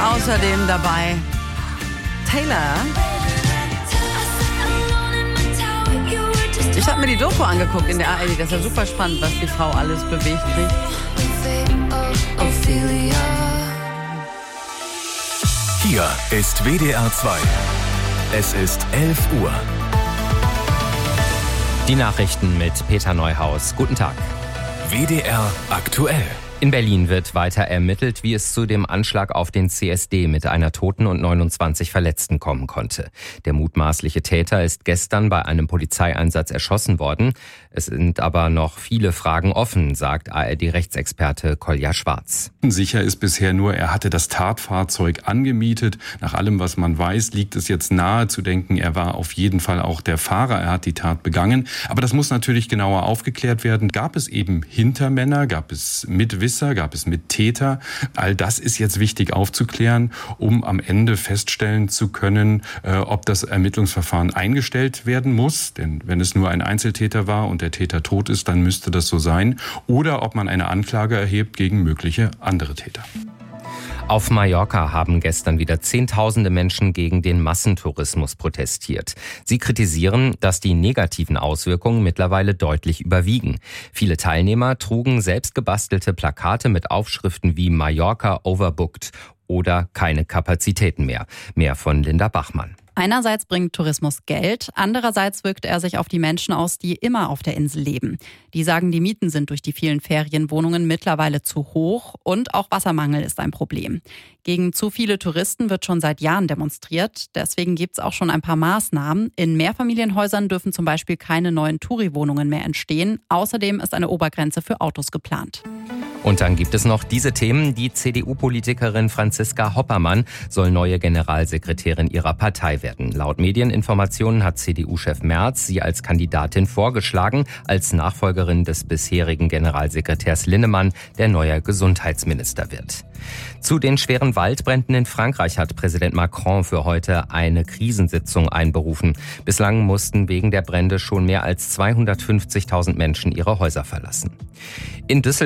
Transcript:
Außerdem dabei Taylor. Ich habe mir die Doku angeguckt in der ARD. Das ist ja super spannend, was die Frau alles bewegt kriegt. Hier ist WDR 2. Es ist 11 Uhr. Die Nachrichten mit Peter Neuhaus. Guten Tag. WDR aktuell. In Berlin wird weiter ermittelt, wie es zu dem Anschlag auf den CSD mit einer Toten und 29 Verletzten kommen konnte. Der mutmaßliche Täter ist gestern bei einem Polizeieinsatz erschossen worden. Es sind aber noch viele Fragen offen, sagt ARD-Rechtsexperte Kolja Schwarz. Sicher ist bisher nur, er hatte das Tatfahrzeug angemietet. Nach allem, was man weiß, liegt es jetzt nahe zu denken, er war auf jeden Fall auch der Fahrer. Er hat die Tat begangen. Aber das muss natürlich genauer aufgeklärt werden. Gab es eben Hintermänner? Gab es Mitwisser? Gab es Mittäter? All das ist jetzt wichtig aufzuklären, um am Ende feststellen zu können, ob das Ermittlungsverfahren eingestellt werden muss. Denn wenn es nur ein Einzeltäter war und der Täter tot ist, dann müsste das so sein. Oder ob man eine Anklage erhebt gegen mögliche andere Täter. Auf Mallorca haben gestern wieder Zehntausende Menschen gegen den Massentourismus protestiert. Sie kritisieren, dass die negativen Auswirkungen mittlerweile deutlich überwiegen. Viele Teilnehmer trugen selbst gebastelte Plakate mit Aufschriften wie Mallorca overbooked oder keine Kapazitäten mehr. Mehr von Linda Bachmann. Einerseits bringt Tourismus Geld, andererseits wirkt er sich auf die Menschen aus, die immer auf der Insel leben. Die sagen, die Mieten sind durch die vielen Ferienwohnungen mittlerweile zu hoch und auch Wassermangel ist ein Problem. Gegen zu viele Touristen wird schon seit Jahren demonstriert. Deswegen gibt es auch schon ein paar Maßnahmen. In Mehrfamilienhäusern dürfen zum Beispiel keine neuen Touri-Wohnungen mehr entstehen. Außerdem ist eine Obergrenze für Autos geplant. Und dann gibt es noch diese Themen. Die CDU-Politikerin Franziska Hoppermann soll neue Generalsekretärin ihrer Partei werden. Laut Medieninformationen hat CDU-Chef Merz sie als Kandidatin vorgeschlagen, als Nachfolgerin des bisherigen Generalsekretärs Linnemann, der neuer Gesundheitsminister wird. Zu den schweren Waldbränden in Frankreich hat Präsident Macron für heute eine Krisensitzung einberufen. Bislang mussten wegen der Brände schon mehr als 250.000 Menschen ihre Häuser verlassen. In Düsseldorf